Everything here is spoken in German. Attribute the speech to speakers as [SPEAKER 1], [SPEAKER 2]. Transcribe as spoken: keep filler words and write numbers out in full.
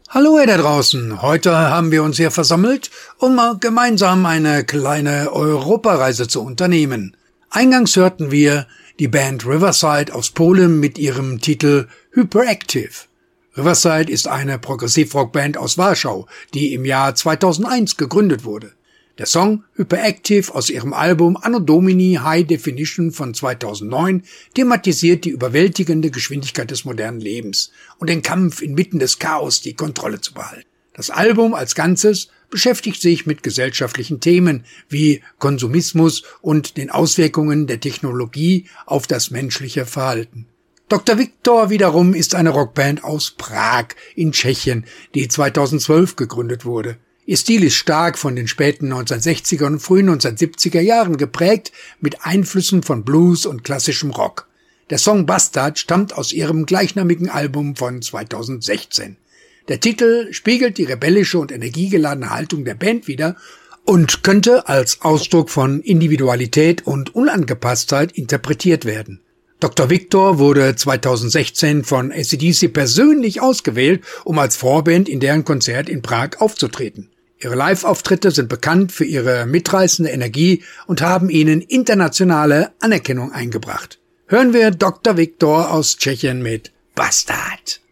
[SPEAKER 1] Hallo ihr da draußen, heute haben wir uns hier versammelt, um gemeinsam eine kleine Europareise zu unternehmen. Eingangs hörten wir die Band Riverside aus Polen mit ihrem Titel Hyperactive. Riverside ist eine Progressivrockband aus Warschau, die im Jahr zweitausendeins gegründet wurde. Der Song Hyperactive aus ihrem Album Anno Domini High Definition von zweitausendneun thematisiert die überwältigende Geschwindigkeit des modernen Lebens und den Kampf inmitten des Chaos die Kontrolle zu behalten. Das Album als Ganzes beschäftigt sich mit gesellschaftlichen Themen wie Konsumismus und den Auswirkungen der Technologie auf das menschliche Verhalten. Doktor Viktor wiederum ist eine Rockband aus Prag in Tschechien, die zweitausendzwölf gegründet wurde. Ihr Stil ist stark von den späten neunzehnhundertsechziger und frühen neunzehnhundertsiebziger Jahren geprägt, mit Einflüssen von Blues und klassischem Rock. Der Song Bastard stammt aus ihrem gleichnamigen Album von zweitausendsechzehn. Der Titel spiegelt die rebellische und energiegeladene Haltung der Band wider und könnte als Ausdruck von Individualität und Unangepasstheit interpretiert werden. Doktor Viktor wurde zweitausendsechzehn von A C D C persönlich ausgewählt, um als Vorband in deren Konzert in Prag aufzutreten. Ihre Live-Auftritte sind bekannt für ihre mitreißende Energie und haben ihnen internationale Anerkennung eingebracht. Hören wir Doktor Viktor aus Tschechien mit Bastard.